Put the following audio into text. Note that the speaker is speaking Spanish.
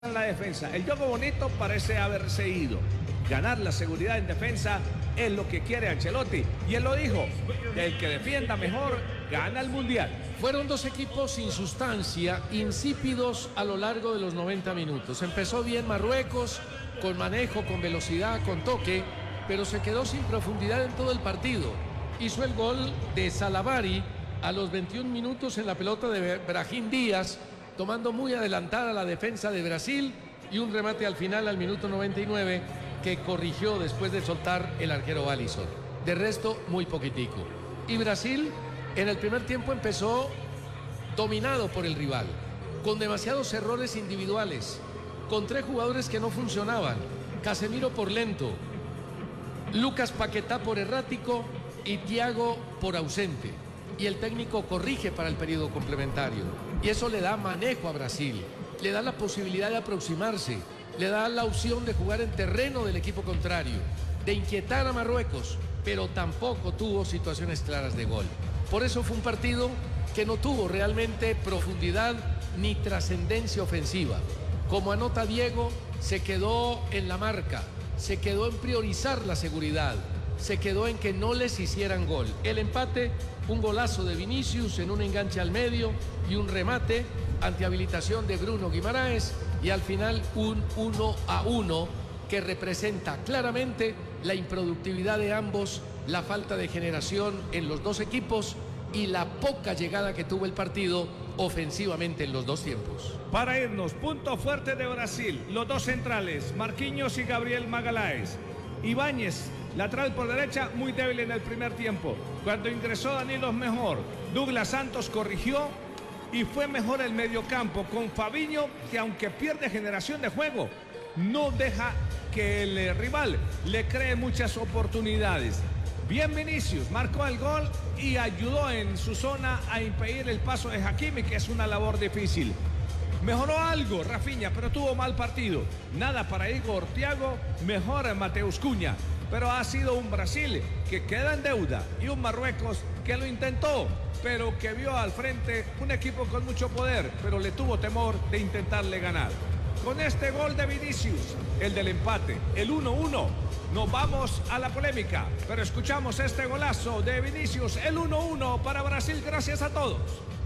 la defensa. El juego bonito parece haberse ido. Ganar la seguridad en defensa es lo que quiere Ancelotti. Y él lo dijo, el que defienda mejor gana el Mundial. Fueron dos equipos sin sustancia, insípidos a lo largo de los 90 minutos. Empezó bien Marruecos, con manejo, con velocidad, con toque, pero se quedó sin profundidad en todo el partido. Hizo el gol de Salavari a los 21 minutos en la pelota de Brahim Díaz, tomando muy adelantada la defensa de Brasil, y un remate al final al minuto 99 que corrigió después de soltar el arquero Alisson. De resto, muy poquitico. Y Brasil en el primer tiempo empezó dominado por el rival, con demasiados errores individuales, con tres jugadores que no funcionaban: Casemiro por lento, Lucas Paquetá por errático y Thiago por ausente. Y el técnico corrige para el periodo complementario. Y eso le da manejo a Brasil, le da la posibilidad de aproximarse, le da la opción de jugar en terreno del equipo contrario, de inquietar a Marruecos, pero tampoco tuvo situaciones claras de gol. Por eso fue un partido que no tuvo realmente profundidad ni trascendencia ofensiva. Como anota Diego, se quedó en la marca, se quedó en priorizar la seguridad, se quedó en que no les hicieran gol. El empate, un golazo de Vinicius en un enganche al medio y un remate ante habilitación de Bruno Guimaraes, y al final un 1-1 que representa claramente la improductividad de ambos, la falta de generación en los dos equipos y la poca llegada que tuvo el partido ofensivamente en los dos tiempos. Para irnos, punto fuerte de Brasil, los dos centrales, Marquinhos y Gabriel Magalhães. Ibáñez, lateral por derecha, muy débil en el primer tiempo. Cuando ingresó Danilo mejor. Douglas Santos corrigió y fue mejor el mediocampo con Fabinho, que aunque pierde generación de juego, no deja que el rival le cree muchas oportunidades. Bien Vinicius, marcó el gol y ayudó en su zona a impedir el paso de Hakimi, que es una labor difícil. Mejoró algo Rafinha, pero tuvo mal partido. Nada para Igor Thiago, mejor Mateus Cunha. Pero ha sido un Brasil que queda en deuda y un Marruecos que lo intentó, pero que vio al frente un equipo con mucho poder, pero le tuvo temor de intentarle ganar. Con este gol de Vinicius, el del empate, el 1-1, nos vamos a la polémica, pero escuchamos este golazo de Vinicius, el 1-1 para Brasil. Gracias a todos.